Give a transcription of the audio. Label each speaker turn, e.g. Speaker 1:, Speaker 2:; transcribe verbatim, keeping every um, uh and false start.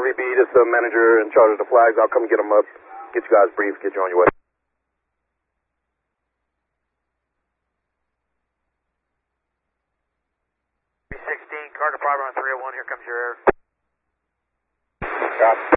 Speaker 1: V B, this is the manager in charge of the flags. I'll come get them up, get you guys briefed, get you on your way.
Speaker 2: B sixteen, car department on three oh one, here comes your air.
Speaker 1: Copy.